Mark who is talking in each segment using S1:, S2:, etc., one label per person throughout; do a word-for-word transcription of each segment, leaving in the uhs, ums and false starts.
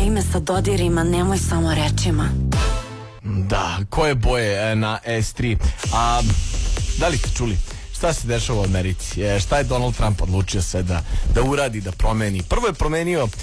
S1: Zove me sa dodirima, nemoj samo rečima.
S2: Da, koje boje na S tri? A da li ste čuli šta se dešava u Americi? E, šta je Donald Trump odlučio sve da, da uradi, da promeni? Prvo je promenio uh,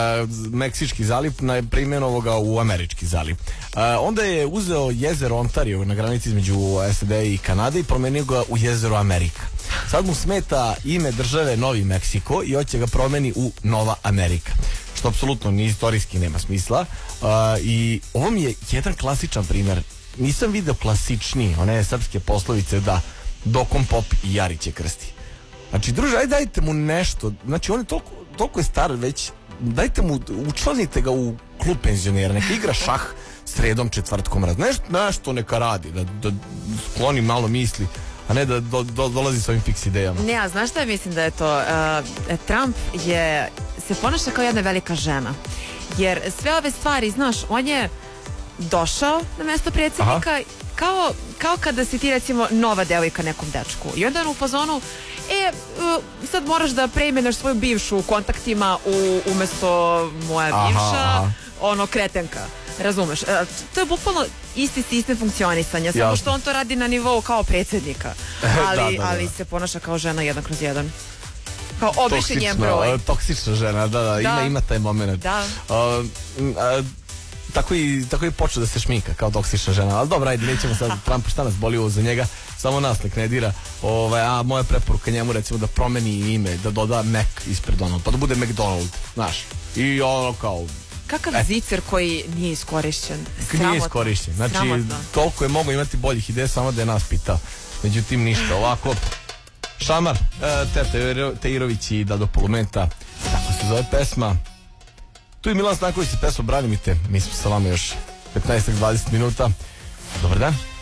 S2: Meksički zaliv, na primjenu ga u Američki zaliv. Uh, onda je uzeo jezero Ontario na granici između S A D i Kanade i promenio ga u jezero Amerika. Sad mu smeta ime države Novi Meksiko i hoće ga promeni u Nova Amerika, što apsolutno ni istorijski nema smisla. Uh, i ovo mi je jedan klasičan primjer. Nisam video klasičniji one srpske poslovice da dokom pop i Jariće krsti. Znači, druže, ajde dajte mu nešto. Znači, on je toliko, toliko je star već. Dajte mu, učlanite ga u klub penzionera, neka igra šah sredom, četvrtkom raz. Nešto, nešto neka radi, da, da skloni malo misli, a ne da do, do, dolazi s ovim fiks idejama.
S3: Ne, a znaš šta ja mislim da je to? Uh, Trump je, se ponaša kao jedna velika žena. Jer sve ove stvari, znaš, on je došao na mesto predsjednika kao, kao kada si ti recimo nova devojka nekom dečku. I onda on u fazonu, e, uh, sad moraš da preimenuješ svoju bivšu u kontaktima u, umesto moja bivša, aha, ono, kretenka. Razumeš? Uh, to je bukvalno isti sistem funkcionisanja, samo jasno, što on to radi na nivou kao predsjednika. Ali, da, da, da. ali se ponaša kao žena jedan kroz jedan. Kao običan je broj.
S2: Toksična žena, da, da, da. Ima, ima taj moment.
S3: Da.
S2: Uh, uh, Tako i, tako i počeo da se šminka kao toksična žena. Ali dobro, ajde, nećemo sad Trump, šta nas boli ovo za njega, samo nas nek ne dira. Ovaj, a moja preporuka njemu recimo da promeni ime, da doda Mac ispred Donald, pa da bude McDonald, znaš. I ono kao...
S3: Kakav et. zicer koji nije iskorišćen.
S2: Sramotno. Nije iskorišćen. Znači, sramotno. Toliko je mogo imati boljih ideja, samo da je nas pitao. Međutim, ništa. Ovako, Šamar, e, Teta Teirović i Dado Polumenta, tako se zove pesma. Tu je Milan Stanković i pesma Brani mi te. Mi smo sa vama još petnaest do dvadeset minuta. Dobar dan.